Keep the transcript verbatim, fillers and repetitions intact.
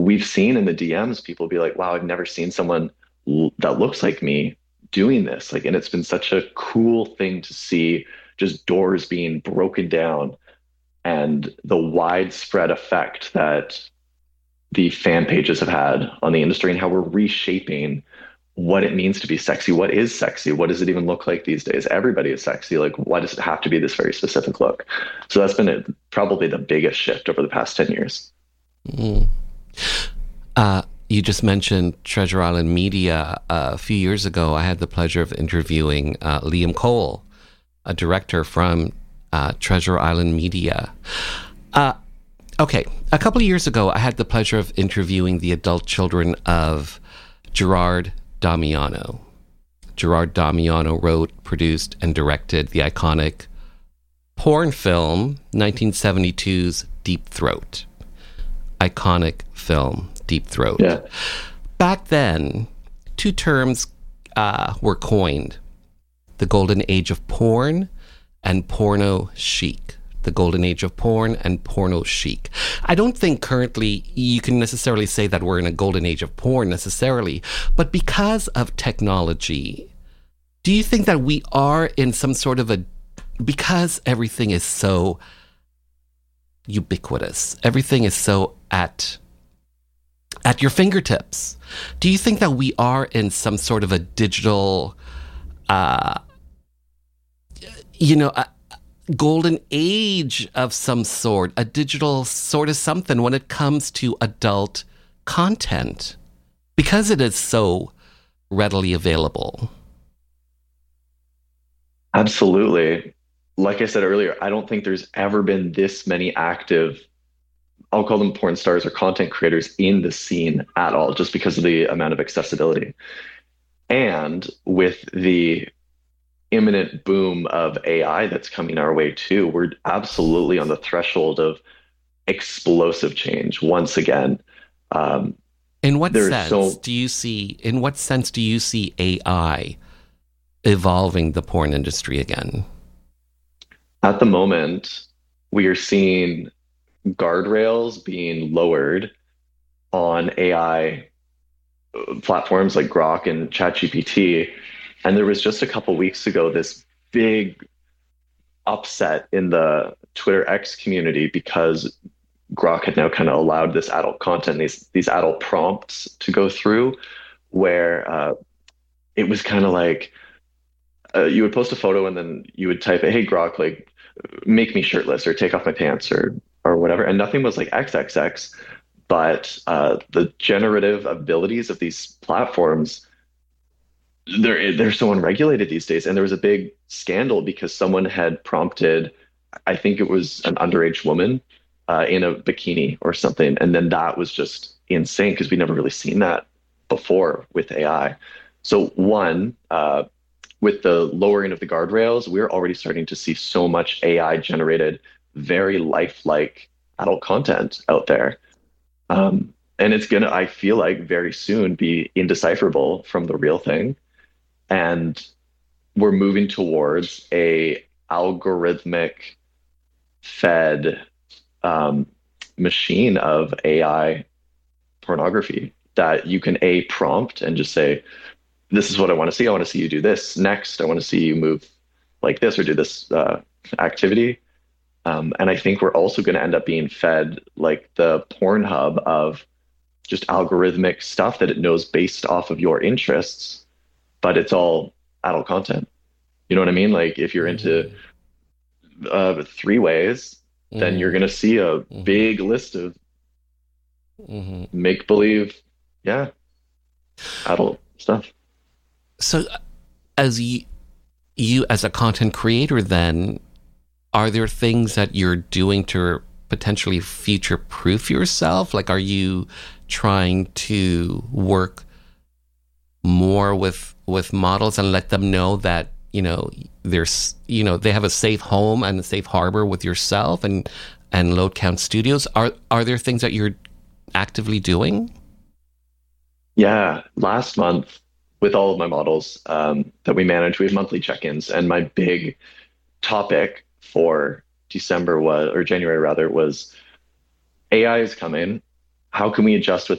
we've seen in the D Ms, people be like, wow, I've never seen someone l- that looks like me doing this. Like, and it's been such a cool thing to see just doors being broken down and the widespread effect that the fan pages have had on the industry and how we're reshaping what it means to be sexy. What is sexy? What does it even look like these days? Everybody is sexy. Like, why does it have to be this very specific look? So that's been a, probably the biggest shift over the past ten years. Mm. Uh, you just mentioned Treasure Island Media. Uh, a few years ago, I had the pleasure of interviewing uh, Liam Cole, a director from uh, Treasure Island Media. Uh, okay, a couple of years ago, I had the pleasure of interviewing the adult children of Gerard Damiano. Gerard Damiano wrote, produced, and directed the iconic porn film nineteen seventy-two's Deep Throat. Iconic film, Deep Throat. Yeah. Back then, two terms uh, were coined: the golden age of porn and porno chic. The golden age of porn and porno chic. I don't think currently you can necessarily say that we're in a golden age of porn necessarily, but because of technology, do you think that we are in some sort of a, because everything is so ubiquitous, everything is so at at your fingertips, do you think that we are in some sort of a digital, uh, you know, a, golden age of some sort, a digital sort of something when it comes to adult content, because it is so readily available? Absolutely. Like I said earlier, I don't think there's ever been this many active, I'll call them porn stars or content creators in the scene at all, just because of the amount of accessibility. And with the imminent boom of A I that's coming our way too, we're absolutely on the threshold of explosive change once again. Um, in what there's sense so do you see? In what sense do you see A I evolving the porn industry again? At the moment, we are seeing guardrails being lowered on A I platforms like Grok and ChatGPT. And there was just a couple weeks ago this big upset in the Twitter X community because Grok had now kind of allowed this adult content, these these adult prompts to go through, where uh, it was kind of like uh, you would post a photo and then you would type, "Hey Grok, like make me shirtless or take off my pants or or whatever," and nothing was like X X X, but uh, the generative abilities of these platforms, they're they're so unregulated these days. And there was a big scandal because someone had prompted, I think it was an underage woman uh, in a bikini or something, and then that was just insane because we never really seen that before with A I. So one, uh, with the lowering of the guardrails, we're already starting to see so much A I generated, very lifelike adult content out there. Um, and it's gonna, I feel like, very soon be indecipherable from the real thing. And we're moving towards a algorithmic fed um, machine of A I pornography that you can a prompt and just say, this is what I want to see. I want to see you do this next. I want to see you move like this or do this uh, activity. Um, and I think we're also going to end up being fed like the Pornhub of just algorithmic stuff that it knows based off of your interests, but it's all adult content. You know what I mean? Like if you're into uh, three ways, mm-hmm. then you're going to see a mm-hmm. big list of mm-hmm. make believe, yeah, adult stuff. So as you, you as a content creator, then, are there things that you're doing to potentially future proof yourself? Like, are you trying to work more with with models and let them know that, you know, there's, you know, they have a safe home and a safe harbor with yourself and and Load Count Studios? Are are there things that you're actively doing? Yeah, last month with all of my models um, that we manage, we have monthly check-ins, and my big topic for December was, or January rather, was A I is coming. How can we adjust with